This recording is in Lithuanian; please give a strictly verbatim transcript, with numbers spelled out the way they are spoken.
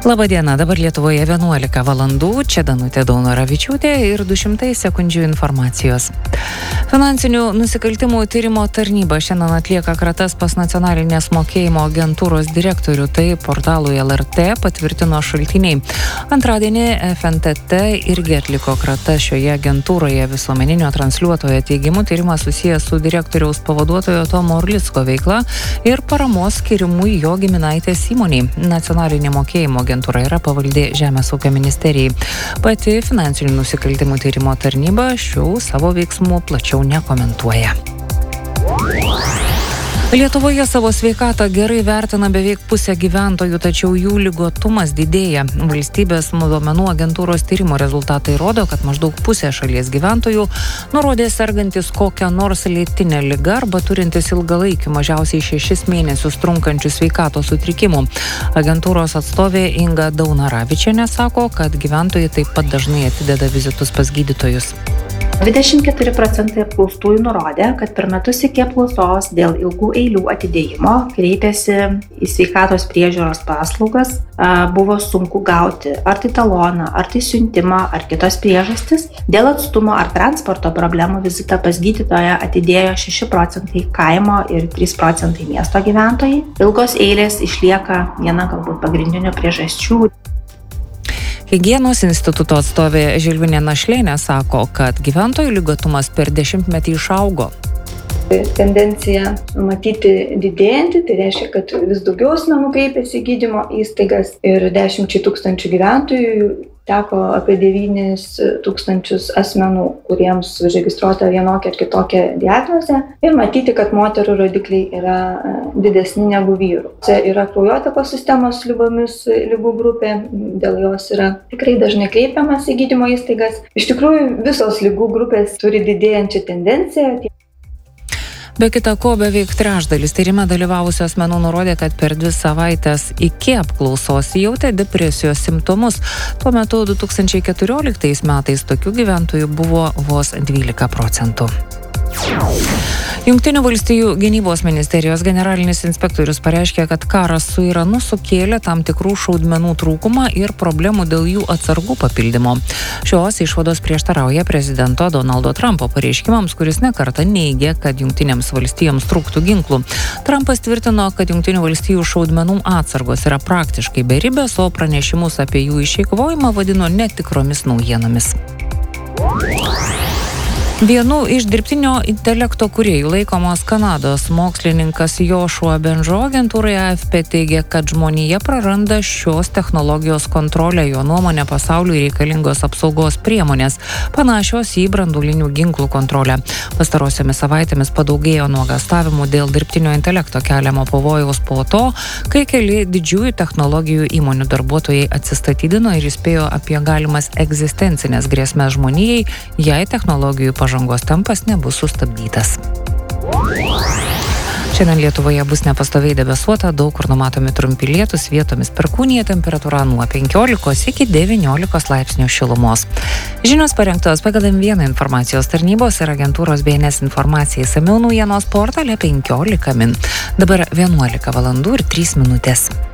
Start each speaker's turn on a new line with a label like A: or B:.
A: Labadiena, dabar Lietuvoje vienuolika valandų, čia Danutė Daunoravičiūtė ir du šimtai sekundžių informacijos. Finansinių nusikaltimų tyrimo tarnyba šiandien atlieka kratas pas nacionalinės mokėjimo agentūros direktorių, tai portalui L R T patvirtino šaltiniai. Antradienį F N T T irgi atliko kratas šioje agentūroje. Visuomeninio transliuotojo teigimu tyrimas susijęs su direktoriaus pavaduotojo Tomo Orlicko veikla ir paramos skirimu jo giminaitės įmoniai. Nacionalinė mokėjimo agentūra yra pavaldi Žemės ūkio ministerijai. Pati finansinių nusikaltimų tyrimo tarnyba šių savo veiksmų plačiau nekomentuoja. Lietuvoje savo sveikatą gerai vertina beveik pusė gyventojų, tačiau jų ligotumas didėja. Valstybės duomenų agentūros tyrimo rezultatai rodo, kad maždaug pusė šalies gyventojų nurodė sergantis kokią nors lėtinę ligą arba turintis ilgalaikių mažiausiai šešis mėnesius trunkančių sveikatos sutrikimų. Agentūros atstovė Inga Daunoravičienė sako, kad gyventojai taip pat dažnai atideda vizitus pas gydytojus.
B: dvidešimt keturi procentai apklaustųjų nurodė, kad per metus iki apklausos dėl ilgų eilių atidėjimo kreipėsi į sveikatos priežiūros paslaugas, buvo sunku gauti ar tai taloną, ar tai siuntimą, ar kitos priežastis. Dėl atstumo ar transporto problemų vizitą pas gydytoją atidėjo šeši procentai kaimo ir trys procentai miesto gyventojai. Ilgos eilės išlieka viena galbūt pagrindinių priežasčių.
A: Higienos instituto atstovė Žilvinė Našlėnė sako, kad gyventojų ligotumas per dešimtmetį išaugo.
C: Tendencija matyti didėjantį, tai reiškia, kad vis daugiau asmenų kreipiasi į gydymo įstaigas ir dešimčiai tūkstančių gyventojų teko apie devynis tūkstančius asmenų, kuriems užregistruota vienokia ar kitokia diagnozė, ir matyti, kad moterų rodikliai yra didesni negu vyrų. Čia yra kraujotakos sistemos ligomis ligų grupė, dėl jos yra tikrai dažnai kreipiamas į gydymo įstaigas. Iš tikrųjų, visos ligų grupės turi didėjančią tendenciją.
A: Be kita ko, beveik trečdalis tyrime dalyvavusių asmenų nurodė, kad per dvi savaitės iki apklausos jautė depresijos simptomus. Tuo metu du tūkstančiai keturioliktais metais tokių gyventojų buvo vos dvylika procentų. Jungtinių valstijų gynybos ministerijos generalinis inspektorius pareiškė, kad karas su Iranu sukėlė tam tikrų šaudmenų trūkumą ir problemų dėl jų atsargų papildymo. Šios išvados prieštarauja prezidento Donaldo Trumpo pareiškimams, kuris nekartą neigė, kad Jungtinėms valstijoms trūktų ginklų. Trumpas tvirtino, kad Jungtinių valstijų šaudmenų atsargos yra praktiškai beribės, o pranešimus apie jų išeikvojimą vadino netikromis naujienomis. Vienu iš dirbtinio intelekto kūrėjų laikomas Kanados mokslininkas Joshua Bengio agentūrai A F P teigia, kad žmonija praranda šios technologijos kontrolę. Jo nuomonė, pasauliui reikalingos apsaugos priemonės, panašios į branduolinių ginklų kontrolę. Pastarosiomis savaitėmis padaugėjo nuogąstavimų dėl dirbtinio intelekto keliamo pavojaus po to, kai keli didžiųjų technologijų įmonių darbuotojai atsistatydino ir įspėjo apie galimas egzistencinės grėsmės žmonijai, jei technologijų pažangos tempas nebus sustabdytas. Šiandien Lietuvoje bus nepastoviai debesuota, daug kur numatomi trumpi lietūs, vietomis perkūnija, temperatūra nuo penkiolikos iki devyniolikos laipsnių šilumos. Žinios parengtos pagal M vieną informacijos tarnybos ir agentūros B N S informacija išsamiau naujienos portale penkiolika min. Dabar vienuolika valandų ir trys minutės.